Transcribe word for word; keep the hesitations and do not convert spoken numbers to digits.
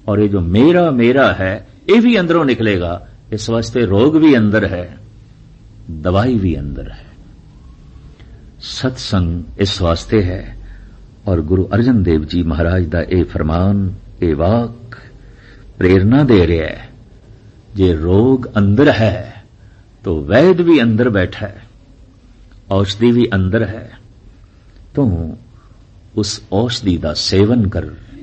और ये जो मेरा मेरा है ये भी अंदरों निकलेगा। इस वास्ते रोग भी अंदर है, दवाई भी अंदर है। सत्संग इस वास्ते है। और गुरु अर्जन देव जी महाराज दा ए फरमान, ए वाक प्रेरणा दे रहा है, जे रोग अंदर है तो वैद भी अंदर बैठा है, औषधि भी अंदर है, तो उस औषधि का सेवन कर।